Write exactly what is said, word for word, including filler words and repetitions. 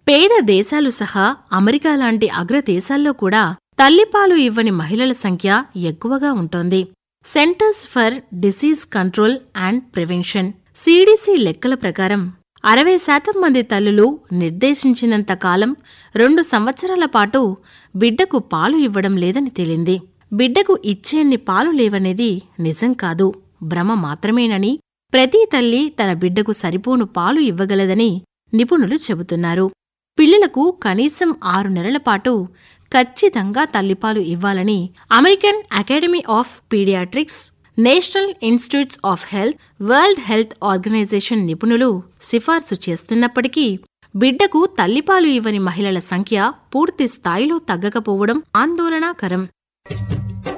పేద దేశాలు సహా అమెరికా లాంటి అగ్రదేశాల్లో కూడా తల్లిపాలు ఇవ్వని మహిళల సంఖ్య ఎక్కువగా ఉంటోంది. Centres for disease control and prevention CDC లెక్కల ప్రకారం అరవై శాతం మంది తల్లులు నిర్దేశించినంత కాలం రెండు సంవత్సరాల పాటు బిడ్డకు పాలు ఇవ్వడం లేదని తేలింది. బిడ్డకు ఇచ్చేన్ని పాలు లేవనేది నిజం కాదు, భ్రమ మాత్రమేనని, ప్రతి తల్లి తన బిడ్డకు సరిపోను పాలు ఇవ్వగలదని నిపుణులు చెబుతున్నారు. పిల్లలకు కనీసం ఆరు నెలల పాటు ఖచ్చితంగా తల్లిపాలు ఇవ్వాలని American academy of paediatrics, national institutes of health, world health organisation నిపుణులు సిఫార్సు చేస్తున్నప్పటికీ బిడ్డకు తల్లిపాలు ఇవ్వని మహిళల సంఖ్య పూర్తి స్థాయిలో తగ్గకపోవడం ఆందోళనకరం.